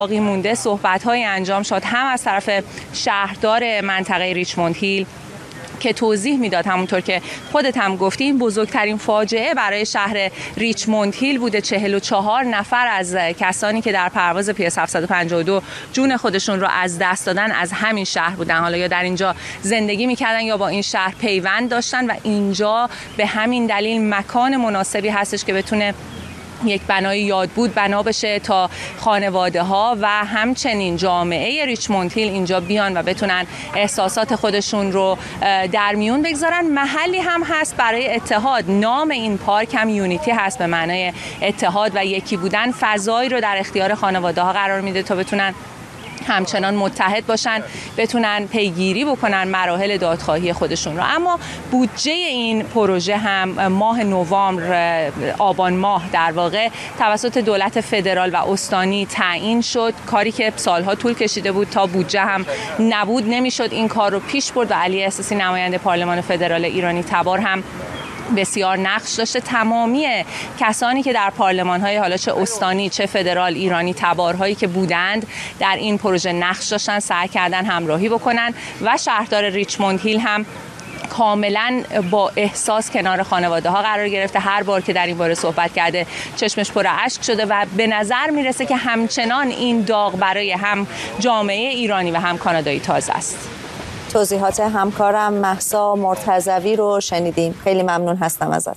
باقی مونده صحبت‌های انجام شد، هم از طرف شهردار منطقه ریچموند هیل که توضیح میداد همونطور که خودت هم گفتی این بزرگترین فاجعه برای شهر ریچموند هیل بوده. 44 نفر از کسانی که در پرواز PS 752 جون خودشون رو از دست دادن از همین شهر بودن، حالا یا در اینجا زندگی میکردن یا با این شهر پیوند داشتن و اینجا به همین دلیل مکان مناسبی هستش که بتونه یک بنای یادبود بنا بشه تا خانواده ها و همچنین جامعه ریچموند هیل اینجا بیان و بتونن احساسات خودشون رو در میون بگذارن. محلی هم هست برای اتحاد، نام این پارک هم یونیتی هست به معنای اتحاد و یکی بودن. فضایی رو در اختیار خانواده ها قرار میده تا بتونن همچنان متحد باشن، بتونن پیگیری بکنن مراحل دادخواهی خودشون رو. اما بودجه این پروژه هم ماه نوامبر، آبان ماه در واقع توسط دولت فدرال و استانی تعیین شد، کاری که سالها طول کشیده بود. تا بودجه هم نبود نمیشد این کار رو پیش برد و علی احساسی نماینده پارلمان فدرال ایرانی تبار هم بسیار نقش داشته. تمامی کسانی که در پارلمان‌های حالا چه استانی چه فدرال ایرانی تبارهایی که بودند در این پروژه نقش داشتن، سعی کردن همراهی بکنن و شهردار ریچموند هیل هم کاملا با احساس کنار خانواده ها قرار گرفته. هر بار که در این باره صحبت کرده چشمش پر اشک شده و به نظر میرسه که همچنان این داغ برای هم جامعه ایرانی و هم کانادایی تازه است. توضیحات همکارم مهسا مرتضوی رو شنیدیم. خیلی ممنون هستم ازت.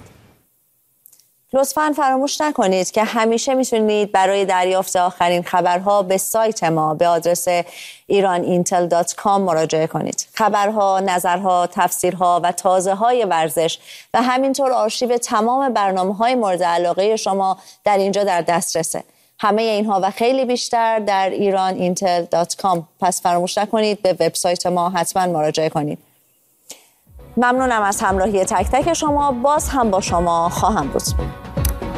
لطفاً فراموش نکنید که همیشه میتونید برای دریافت آخرین خبرها به سایت ما به آدرس iran-intel.com مراجعه کنید. خبرها، نظرها، تفسیرها و تازه‌های ورزش و همینطور آرشیو تمام برنامه‌های مورد علاقه شما در اینجا در دسترسه. همه اینها و خیلی بیشتر در iran-intel.com. پس فراموش نکنید به وبسایت ما حتما مراجعه کنید. ممنونم از همراهی تک تک شما. باز هم با شما خواهم بود.